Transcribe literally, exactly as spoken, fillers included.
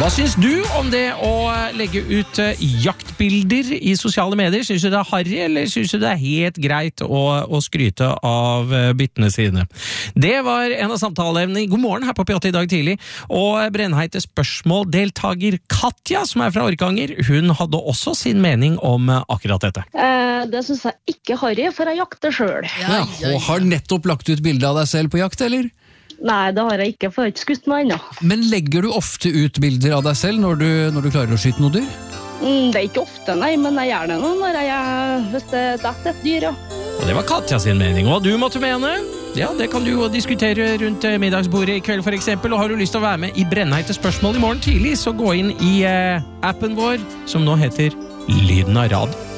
Hva syns du om det å legge ut jaktbilder i sosiale medier? Syns du det er harry, eller syns du det er helt greit å, å skryte av byttene sine? Det var en av samtaleemnene i God morgen her på P åtte i dag tidlig, og brennheite spørsmål deltager Katja, som er fra Orkanger. Hun hadde også sin mening om akkurat dette. Eh, det synes jeg ikke harry, for jeg jakter selv. Ja, og har nettopp lagt ut bilde av deg selv på jakt, eller? Nei, det har jeg ikke, for jeg har ikke skutt meg ennå. Men legger du ofte ut bilder av deg selv når du, når du klarer å skyte noe dyr? Mm, det er ikke ofte, nei, men jeg gjør det nå når jeg, hvis det detter et dyr, ja. Og det var Katja sin mening, og du måtte mene? Ja, det kan du jo diskutere rundt middagsbordet i kveld for eksempel, og har du lyst til å være med i brennheite spørsmål i morgen tidlig, så gå inn i eh, appen vår, som nå heter Lyden av Rad.